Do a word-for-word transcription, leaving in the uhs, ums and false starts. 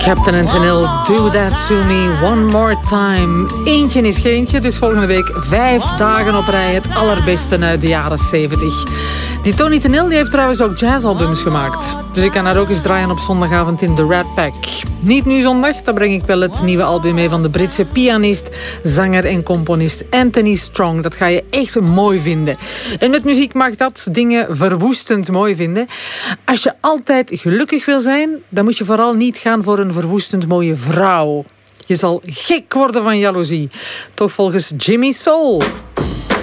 Captain and Tennille, Do That To Me One More Time. Eentje is geentje, dus volgende week vijf dagen op rij het allerbeste uit de jaren zeventig. Die Tony Tennille die heeft trouwens ook jazzalbums gemaakt. Dus ik kan haar ook eens draaien op zondagavond in The Rat Pack. Niet nu zondag, dan breng ik wel het nieuwe album mee van de Britse pianist, zanger en componist Anthony Strong. Dat ga je echt mooi vinden. En met muziek mag dat dingen verwoestend mooi vinden. Als je altijd gelukkig wil zijn, dan moet je vooral niet gaan voor een verwoestend mooie vrouw. Je zal gek worden van jaloezie. Toch volgens Jimmy Soul.